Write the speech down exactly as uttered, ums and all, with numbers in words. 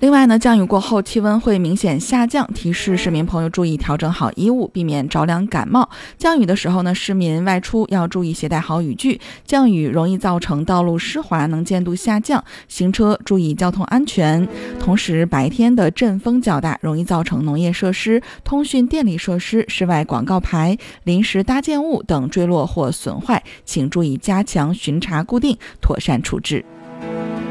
另外呢，降雨过后气温会明显下降，提示市民朋友注意调整好衣物，避免着凉感冒。降雨的时候呢，市民外出要注意携带好雨具。降雨容易造成道路湿滑，能见度下降，行车注意交通安全。同时，白天的阵风较大，容易造成农业设施、通讯电力设施、室外广告牌、临时搭建物等坠落或损坏，请注意加强巡查固定，妥善处置。